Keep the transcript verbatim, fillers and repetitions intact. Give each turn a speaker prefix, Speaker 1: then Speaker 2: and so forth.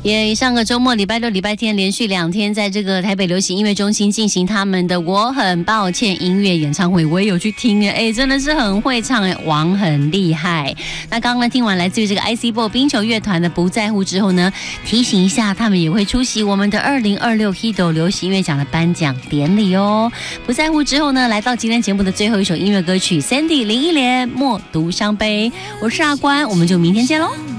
Speaker 1: 也上个周末礼拜六礼拜天连续两天在这个台北流行音乐中心进行他们的我很抱歉音乐演唱会，我也有去听耶，哎，真的是很会唱耶，王很厉害。那刚刚听完来自于这个 I C B O 冰球乐团的不在乎之后呢，提醒一下他们也会出席我们的二零二六 H I D O 流行音乐奖的颁奖典礼哦。不在乎之后呢，来到今天节目的最后一首音乐歌曲 Sandy 林忆莲莫独伤悲，我是阿关，我们就明天见喽。